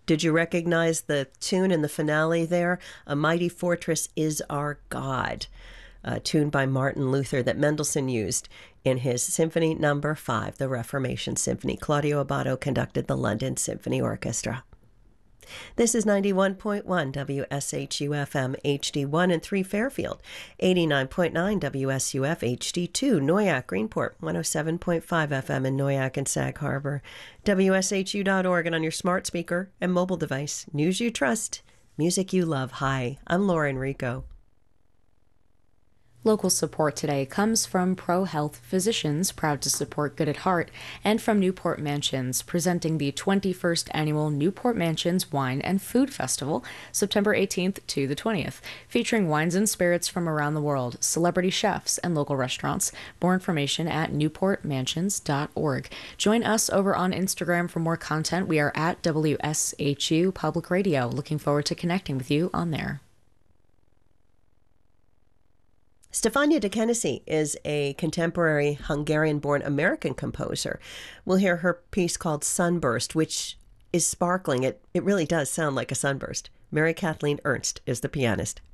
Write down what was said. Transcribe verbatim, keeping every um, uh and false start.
Did you recognize the tune in the finale there? A Mighty Fortress is Our God, a tune by Martin Luther that Mendelssohn used in his Symphony Number Five, the Reformation Symphony. Claudio Abbado conducted the London Symphony Orchestra. This is ninety-one point one W S H U F M H D one and three Fairfield, eighty-nine point nine W S U F H D two Noyak Greenport, one oh seven point five F M in Noyak and Sag Harbor, W S H U dot org, and on your smart speaker and mobile device. News you trust, music you love. Hi, I'm Lauren Rico. Local support today comes from ProHealth Physicians, proud to support Good at Heart, and from Newport Mansions, presenting the twenty-first Annual Newport Mansions Wine and Food Festival, September eighteenth to the twentieth, featuring wines and spirits from around the world, celebrity chefs, and local restaurants. More information at newport mansions dot org. Join us over on Instagram for more content. We are at W S H U Public Radio. Looking forward to connecting with you on there. Stefania Dekenici is a contemporary Hungarian-born American composer. We'll hear her piece called Sunburst, which is sparkling. It, it really does sound like a sunburst. Mary Kathleen Ernst is the pianist.